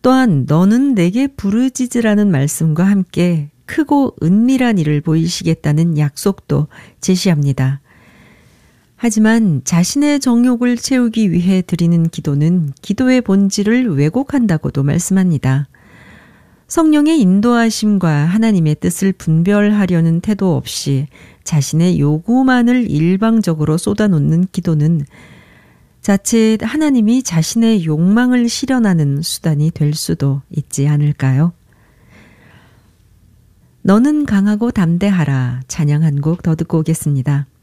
또한 너는 내게 부르짖으라는 말씀과 함께 크고 은밀한 일을 보이시겠다는 약속도 제시합니다. 하지만 자신의 정욕을 채우기 위해 드리는 기도는 기도의 본질을 왜곡한다고도 말씀합니다. 성령의 인도하심과 하나님의 뜻을 분별하려는 태도 없이 자신의 요구만을 일방적으로 쏟아놓는 기도는 자칫 하나님이 자신의 욕망을 실현하는 수단이 될 수도 있지 않을까요? 너는 강하고 담대하라 찬양 한 곡 더 듣고 오겠습니다.